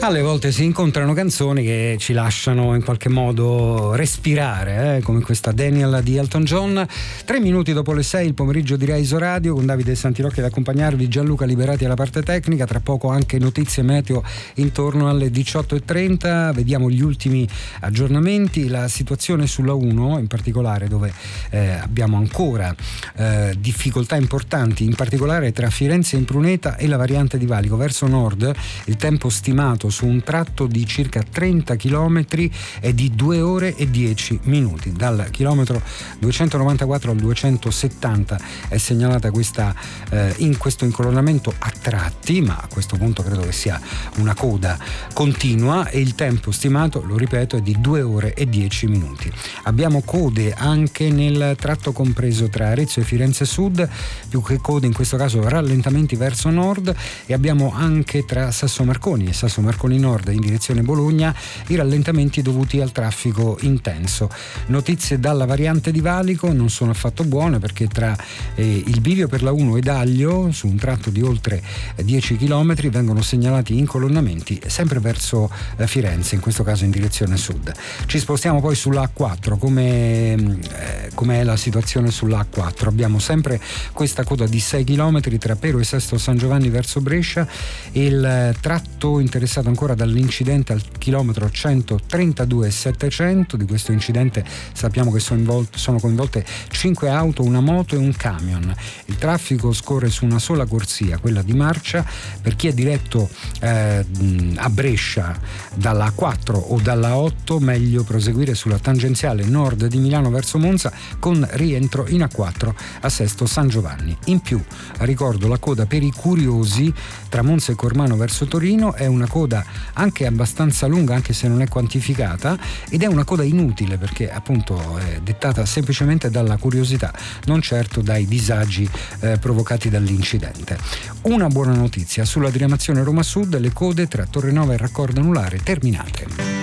Alle volte si incontrano canzoni che ci lasciano in qualche modo respirare, come questa Daniel di Elton John. 3 minuti dopo le 6 il pomeriggio di Rai Radio, con Davide Santirocchi ad accompagnarvi, Gianluca Liberati alla parte tecnica. Tra poco anche notizie meteo intorno alle 18:30. Vediamo gli ultimi aggiornamenti. La situazione sulla 1 in particolare, dove abbiamo ancora difficoltà importanti, in particolare tra Firenze e Impruneta e la variante di Valico. Verso nord il tempo stimato su un tratto di circa 30 km è di 2 ore e 10 minuti. Dal chilometro 294 al 270 è segnalata questo incolonnamento a tratti, ma a questo punto credo che sia una coda continua, e il tempo stimato, lo ripeto, è di 2 ore e 10 minuti. Abbiamo code anche nel tratto compreso tra Arezzo e Firenze Sud, più che code in questo caso rallentamenti verso nord, e abbiamo anche tra Sasso Marconi e Sasso Marconi Nord in direzione Bologna i rallentamenti dovuti al traffico intenso. Notizie dalla variante di Valico non sono affatto buone, perché tra il bivio per la 1 ed Aglio, su un tratto di oltre 10 km, vengono segnalati incolonnamenti sempre verso Firenze, in questo caso in direzione sud. Ci spostiamo poi sulla A4. Com'è la situazione sulla A4? Abbiamo sempre questa coda di 6 km tra Pero e Sesto San Giovanni verso Brescia, e il tratto interessato ancora dall'incidente al chilometro 132,700. Di questo incidente sappiamo che sono coinvolte 5 auto, una moto e un camion. Il traffico scorre su una sola corsia, quella di marcia. Per chi è diretto a Brescia dalla A4 o dalla 8, meglio proseguire sulla tangenziale nord di Milano verso Monza, con rientro in A4 a Sesto San Giovanni. In più, ricordo la coda per i curiosi tra Monza e Cormano verso Torino. È una coda anche abbastanza lunga, anche se non è quantificata, ed è una coda inutile, perché appunto è dettata semplicemente dalla curiosità, non certo dai disagi provocati dall'incidente. Una buona notizia: sulla diramazione Roma Sud le code tra Torrenova e Raccordo Anulare terminate.